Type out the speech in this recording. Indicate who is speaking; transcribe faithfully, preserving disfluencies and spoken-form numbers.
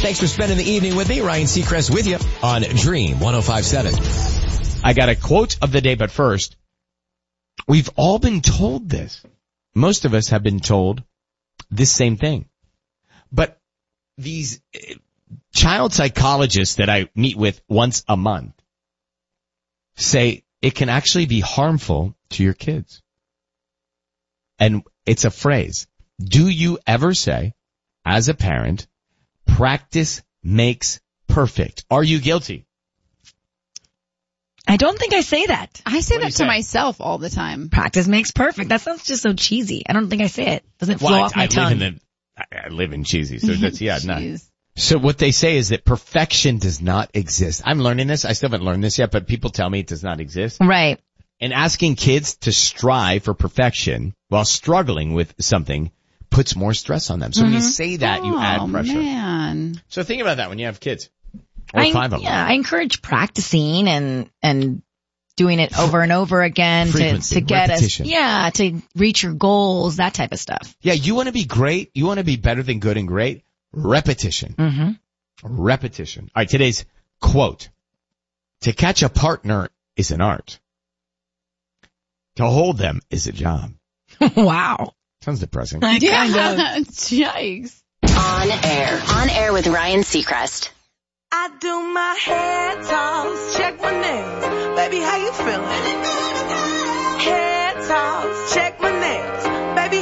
Speaker 1: Thanks for spending the evening with me. Ryan Seacrest with you on Dream one oh five point seven.
Speaker 2: I got a quote of the day, but first, we've all been told this. Most of us have been told this same thing. But these child psychologists that I meet with once a month say it can actually be harmful to your kids. And it's a phrase. Do you ever say, as a parent, practice makes perfect? Are you guilty?
Speaker 3: I don't think I say that.
Speaker 4: I say
Speaker 2: What do
Speaker 4: that
Speaker 2: you
Speaker 4: to
Speaker 2: say?
Speaker 4: myself all the time.
Speaker 3: Practice makes perfect. That sounds just so cheesy. I don't think I say it. Doesn't flow
Speaker 2: Well,
Speaker 3: off my
Speaker 2: I, I
Speaker 3: tongue.
Speaker 2: live in the, I, I live in cheesy, so that's, yeah, no.
Speaker 4: Jeez.
Speaker 2: So what they say is that perfection does not exist. I'm learning this. I still haven't learned this yet, but people tell me it does not exist.
Speaker 3: Right.
Speaker 2: And asking kids to strive for perfection while struggling with something puts more stress on them. So when you say that, you
Speaker 4: oh,
Speaker 2: add pressure.
Speaker 4: man.
Speaker 2: So think about that when you have kids. Or
Speaker 3: I,
Speaker 2: five of them.
Speaker 3: yeah, I encourage practicing and, and doing it over and over again to,
Speaker 2: Frequency,
Speaker 3: to get
Speaker 2: repetition.
Speaker 3: us, yeah, to reach your goals, that type of stuff.
Speaker 2: Yeah, you want to be great. You want to be better than good and great. Repetition.
Speaker 3: Mm-hmm.
Speaker 2: Repetition. All right, today's quote. To catch a partner is an art. To hold them is a job.
Speaker 3: Wow.
Speaker 2: Sounds depressing.
Speaker 3: Kind of.
Speaker 4: Yeah. Yikes.
Speaker 5: On air. On air with Ryan Seacrest.
Speaker 6: I do my hair toss, check my nails. Baby, how you feeling? Hair toss, check my nails.